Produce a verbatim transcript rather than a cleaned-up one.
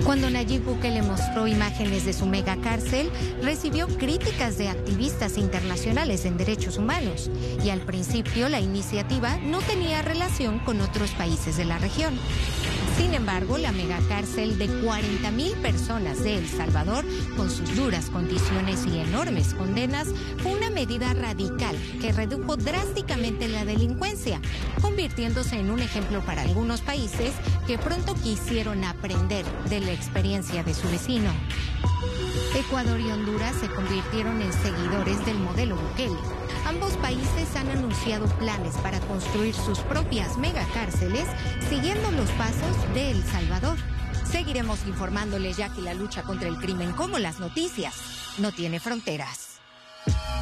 Cuando Nayib Bukele mostró imágenes de su megacárcel, recibió críticas de activistas internacionales en derechos humanos y al principio la iniciativa no tenía relación con otros países de la región. Sin embargo, la megacárcel de cuarenta mil personas de El Salvador, con sus duras condiciones y enormes condenas, fue una medida radical que redujo drásticamente la delincuencia, convirtiéndose en un ejemplo para algunos países que pronto quisieron aprender de la experiencia de su vecino. Ecuador y Honduras se convirtieron en seguidores del modelo Bukele. Ambos países han anunciado planes para construir sus propias megacárceles, siguiendo los pasos de El Salvador. Seguiremos informándoles, ya que la lucha contra el crimen, como las noticias, no tiene fronteras.